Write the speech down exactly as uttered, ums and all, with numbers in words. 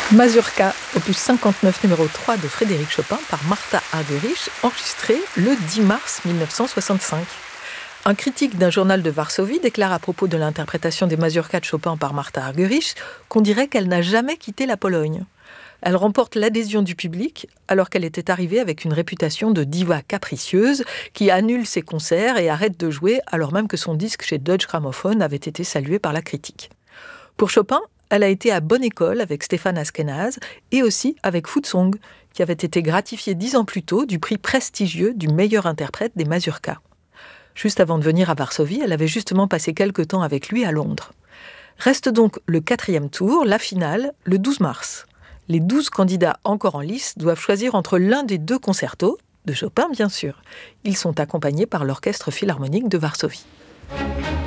Mazurka, opus cinquante-neuf numéro trois de Frédéric Chopin par Martha Argerich, enregistré le dix mars mille neuf cent soixante-cinq. Un critique d'un journal de Varsovie déclare à propos de l'interprétation des mazurkas de Chopin par Martha Argerich qu'on dirait qu'elle n'a jamais quitté la Pologne. Elle remporte l'adhésion du public alors qu'elle était arrivée avec une réputation de diva capricieuse qui annule ses concerts et arrête de jouer alors même que son disque chez Deutsche Grammophon avait été salué par la critique. Pour Chopin, elle a été à bonne école avec Stéphane Askenaz et aussi avec Footsong, qui avait été gratifié dix ans plus tôt du prix prestigieux du meilleur interprète des mazurkas. Juste avant de venir à Varsovie, elle avait justement passé quelque temps avec lui à Londres. Reste donc le quatrième tour, la finale, le douze mars. Les douze candidats encore en lice doivent choisir entre l'un des deux concertos, de Chopin bien sûr. Ils sont accompagnés par l'Orchestre philharmonique de Varsovie.